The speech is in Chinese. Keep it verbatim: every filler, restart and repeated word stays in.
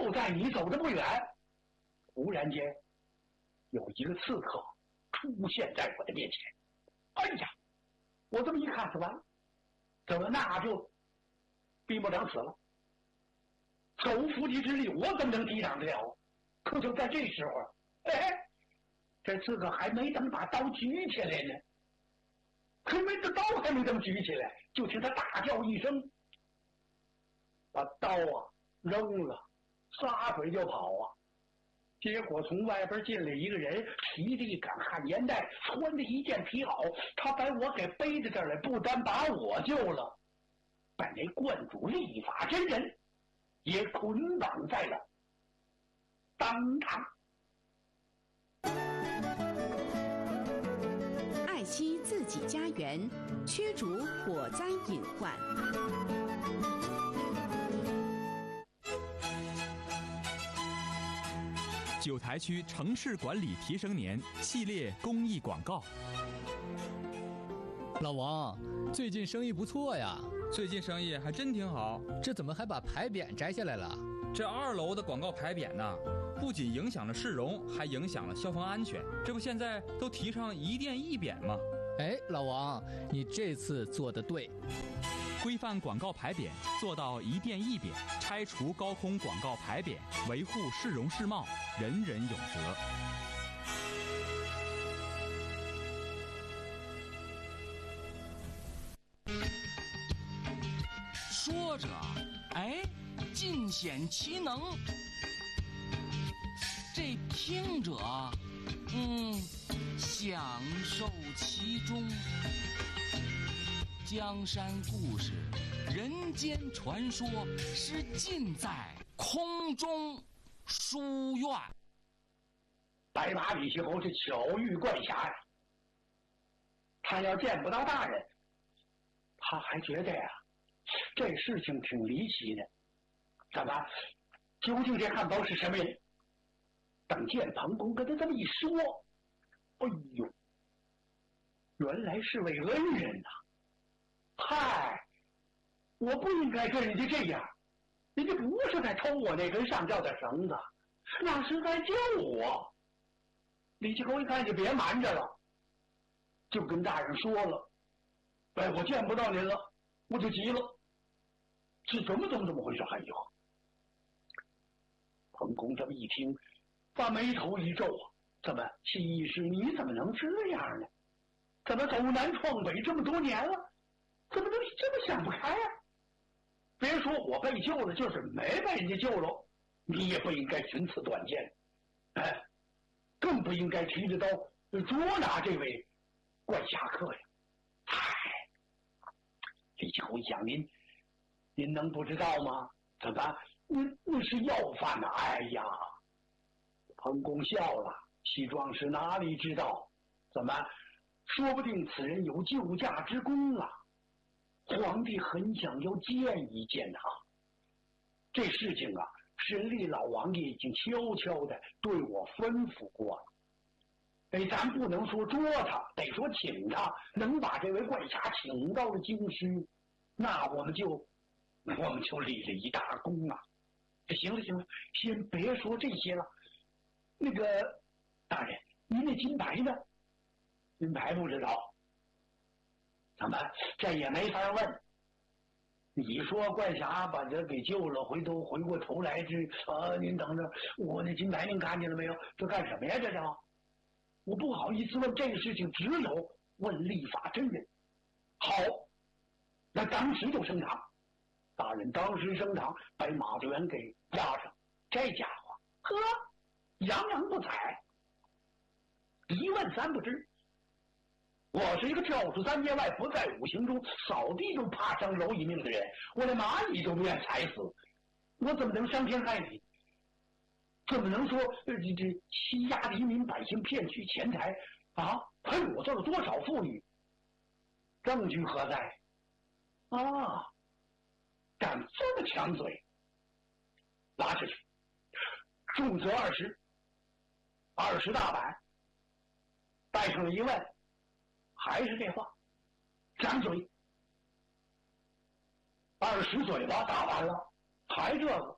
就在你走的不远，忽然间有一个刺客出现在我的面前。哎呀，我这么一看是完了，怎么那就闭不了死了，手无缚鸡之力，我怎么能抵挡得了？可就在这时候，哎，这刺客还没等把刀举起来呢，还没这刀还没等举起来，就听他大叫一声，把刀啊扔了，撒腿就跑啊！结果从外边进来一个人，提着一杆旱烟袋，穿着一件皮袄，他把我给背着这儿来，不单把我救了，把那观主立法真人也捆绑在了当场。 爱惜自己家园，驱逐火灾隐患。 九台区城市管理提升年系列公益广告。 老王，最近生意不错呀。 最近生意还真挺好。 这怎么还把牌匾摘下来了？ 这二楼的广告牌匾呢，不仅影响了市容，还影响了消防安全。这不现在都提倡一店一匾吗？ 哎，老王，你这次做得对。 规范广告牌匾，做到一店一匾，拆除高空广告牌匾，维护市容市貌，人人有责。 说着，哎，尽显其能；这听者，嗯，享受其中。江山故事，人间传说，是尽在空中书院。 白马李继侯是巧遇怪侠呀，他要见不到大人，他还觉得呀，这事情挺离奇的。怎么？究竟这汉堡是什么人？等见彭公跟他这么一说，哎呦，原来是位恩人呐、啊！嗨，我不应该跟人家这样，人家不是在偷我那根上吊的绳子，那是在救我。李继侯一看就别瞒着了，就跟大人说了：“哎，我见不到您了，我就急了。是怎么怎么怎么回事？”还有，彭公这么一听，把眉头一皱啊，怎么，其实你怎么能这样呢？怎么走南闯北这么多年了？怎么能这么想不开呀、啊？别说我被救了，就是没被人家救了，你也不应该寻此短见，哎，更不应该提着刀捉拿这位怪侠客呀！嗨，李继侯一想，您您能不知道吗？怎么，您那是要饭呐、啊？哎呀，彭公笑了，西壮士哪里知道？怎么，说不定此人有救驾之功啊！皇帝很想要见一见他。这事情啊，神力老王爷已经悄悄的对我吩咐过了。哎，咱不能说捉他，得说请他，能把这位怪侠请到了京师，那我们就我们就立了一大功啊！行了行了，先别说这些了。那个大人，您那金牌呢？金牌不知道。怎么，这也没法问。你说怪侠把这给救了，回头回过头来这呃，您等着，我那金牌您看见了没有？这干什么呀？这是？我不好意思问这个事情，只有问立法真人。好，那当时就升堂。大人当时升堂，把马德元给押上。这家伙，呵，洋洋不睬，一问三不知。我是一个跳出三界外，不在五行中，扫地就怕伤蝼蚁命的人，我连蚂蚁都不愿踩死，我怎么能伤天害理？怎么能说这这欺压黎民百姓，骗取钱财啊？还裸造了多少妇女？证据何在？啊，敢这么强嘴，拉下去，重责二十，二十大板，带上了一问。还是这话，张嘴，二十嘴巴打完了，还这个，